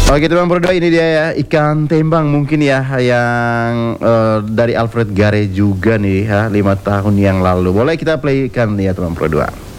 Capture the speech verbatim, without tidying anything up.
Oke teman berdua, ini dia ya ikan tembang mungkin ya yang uh, dari Alfred Gare juga nih ya lima tahun yang lalu. Boleh kita play ikan ya teman berdua.